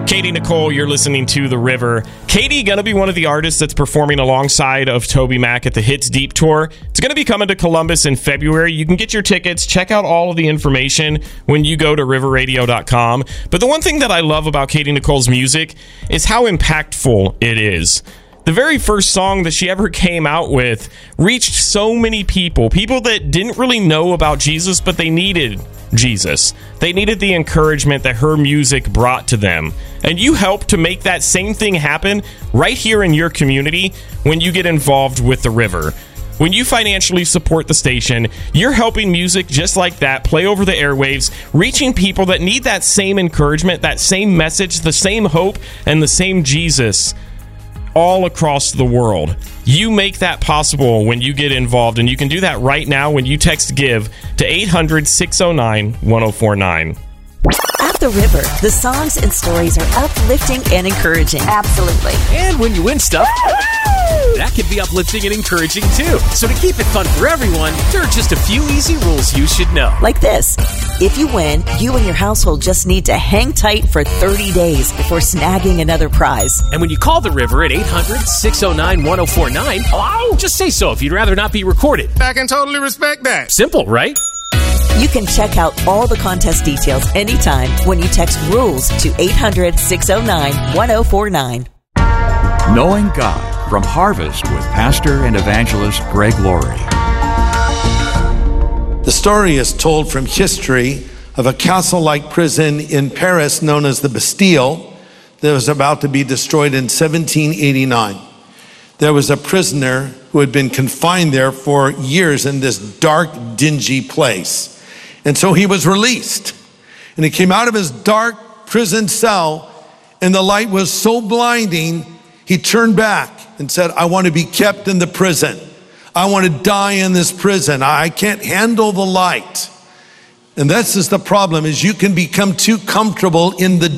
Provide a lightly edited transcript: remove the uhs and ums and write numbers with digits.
Katie Nicole, you're listening to The River. Katie going to be one of the artists that's performing alongside of Toby Mac at the Hits Deep Tour. It's going to be coming to Columbus in February. You can get your tickets. Check out all of the information when you go to riverradio.com. But the one thing that I love about Katie Nicole's music is how impactful it is. The very first song that she ever came out with reached so many people that didn't really know about Jesus, but they needed Jesus. They needed the encouragement that her music brought to them. And you help to make that same thing happen right here in your community when you get involved with The River. When you financially support the station, you're helping music just like that play over the airwaves, reaching people that need that same encouragement, that same message, the same hope, and the same Jesus all across the world. You make that possible when you get involved, and you can do that right now when you text GIVE to 800-609-1049. At The River, the songs and stories are uplifting and encouraging. Absolutely. And when you win stuff, that can be uplifting and encouraging too. So to keep it fun for everyone, there are just a few easy rules you should know. Like this. If you win, you and your household just need to hang tight for 30 days before snagging another prize. And when you call The River at 800-609-1049, just say so if you'd rather not be recorded. I can totally respect that. Simple, right? You can check out all the contest details anytime when you text RULES to 800-609-1049. Knowing God from Harvest with pastor and evangelist Greg Laurie. The story is told from history of a castle-like prison in Paris known as the Bastille that was about to be destroyed in 1789. There was a prisoner who had been confined there for years in this dark, dingy place. And so he was released. And he came out of his dark prison cell, and the light was so blinding, he turned back and said, I want to be kept in the prison. I want to die in this prison. I can't handle the light. And that's just the problem, is you can become too comfortable in the